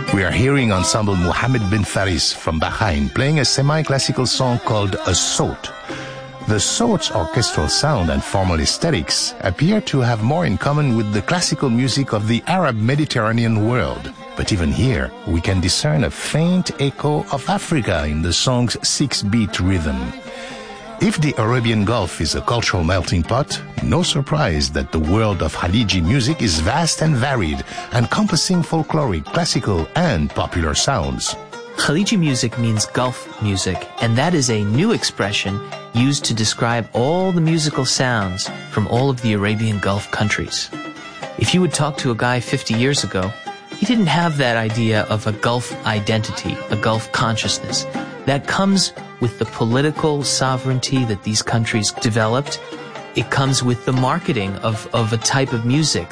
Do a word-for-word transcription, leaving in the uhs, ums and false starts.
We are hearing ensemble Mohammed bin Faris from Bahrain playing a semi-classical song called A Sawt. The Sawt's orchestral sound and formal aesthetics appear to have more in common with the classical music of the Arab Mediterranean world. But even here, we can discern a faint echo of Africa in the song's six-beat rhythm. If the Arabian Gulf is a cultural melting pot, no surprise that the world of Khaliji music is vast and varied, encompassing folkloric, classical, and popular sounds. Khaliji music means Gulf music, and that is a new expression used to describe all the musical sounds from all of the Arabian Gulf countries. If you would talk to a guy fifty years ago, he didn't have that idea of a Gulf identity, a Gulf consciousness. That comes with the political sovereignty that these countries developed. It comes with the marketing of, of a type of music